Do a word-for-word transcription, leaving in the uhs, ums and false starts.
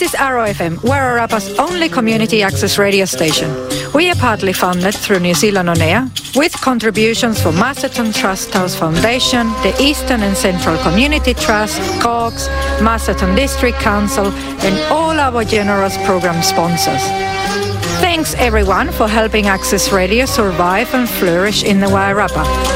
is Arrow F M, Wairarapa's only community access radio station. We are partly funded through New Zealand On Air, with contributions from Masterton Trust House Foundation, the Eastern and Central Community Trust, Cox, Masterton District Council, and all our generous program sponsors. Thanks everyone for helping Access Radio survive and flourish in the Wairarapa.